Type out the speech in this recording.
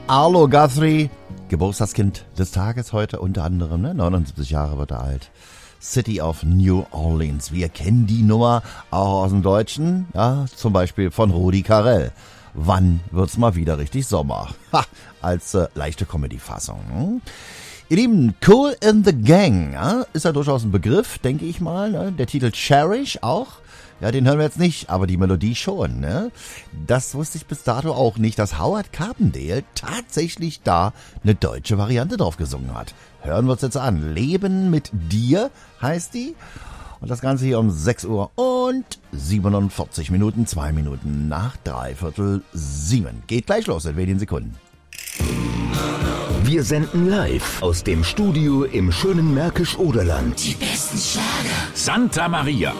Arlo Guthrie, Geburtstagskind des Tages heute unter anderem, ne? 79 Jahre wird er alt. City of New Orleans. Wir kennen die Nummer auch aus dem Deutschen, ja, zum Beispiel von Rudi Carrell. Wann wird's mal wieder richtig Sommer? Ha, als leichte Comedy-Fassung. Hm? Ihr Lieben, Kool and the Gang, ja, ist ja durchaus ein Begriff, denke ich mal. Ne? Der Titel Cherish auch. Ja, den hören wir jetzt nicht, aber die Melodie schon. Ne? Das wusste ich bis dato auch nicht, dass Howard Carpendale tatsächlich da eine deutsche Variante drauf gesungen hat. Hören wir uns jetzt an. Leben mit dir heißt die. Und das Ganze hier um 6 Uhr und 47 Minuten, 2 Minuten nach 6:45. Geht gleich los in wenigen Sekunden. Wir senden live aus dem Studio im schönen Märkisch-Oderland. Die besten Schlager. Santa Maria.